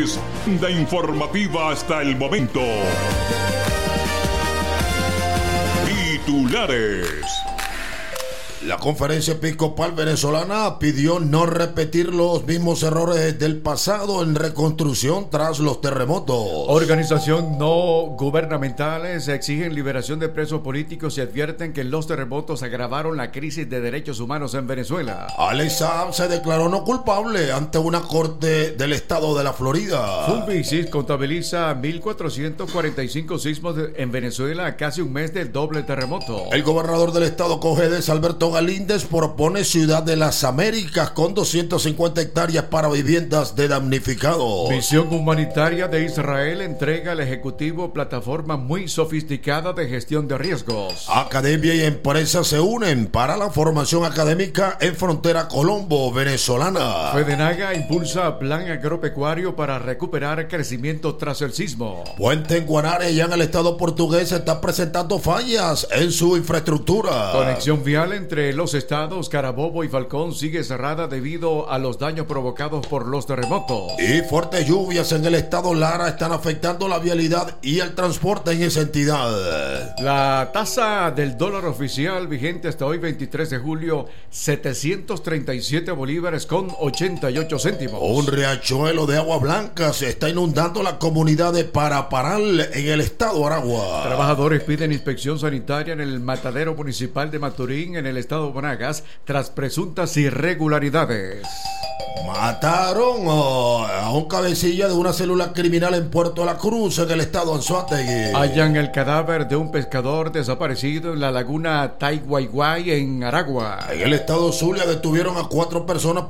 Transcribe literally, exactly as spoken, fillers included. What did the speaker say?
través de Informativa Hasta el Momento. Titulares. La Conferencia Episcopal Venezolana pidió no repetir los mismos errores del pasado en reconstrucción tras los terremotos. Organizaciones no gubernamentales exigen liberación de presos políticos y advierten que los terremotos agravaron la crisis de derechos humanos en Venezuela. Alex Saab se declaró no culpable ante una corte del estado de la Florida. Fulvicis contabiliza mil cuatrocientos cuarenta y cinco sismos en Venezuela a casi un mes del doble terremoto. El gobernador del estado Cojedes, Alberto Galíndez, propone Ciudad de las Américas con doscientas cincuenta hectáreas para viviendas de damnificados. Misión Humanitaria de Israel entrega al Ejecutivo plataforma muy sofisticada de gestión de riesgos. Academia y empresas se unen para la formación académica en frontera colombo-venezolana. Fedenaga impulsa plan agropecuario para recuperar crecimiento tras el sismo. Puente en Guanare, ya en el estado portugués, está presentando fallas en su infraestructura. Conexión vial entre los estados Carabobo y Falcón sigue cerrada debido a los daños provocados por los terremotos. Y fuertes lluvias en el estado Lara están afectando la vialidad y el transporte en esa entidad. La tasa del dólar oficial vigente hasta hoy veintitrés de julio, setecientos treinta y siete bolívares con ochenta y ocho céntimos. Un riachuelo de agua blanca se está inundando la comunidad de Paraparal en el estado Aragua. Trabajadores piden inspección sanitaria en el matadero municipal de Maturín en el estado de Monagas tras presuntas irregularidades. Mataron a un cabecilla de una célula criminal en Puerto La Cruz, en el estado Anzoátegui. Hallan el cadáver de un pescador desaparecido en la laguna Taiguayguay en Aragua. En el estado Zulia detuvieron a cuatro personas por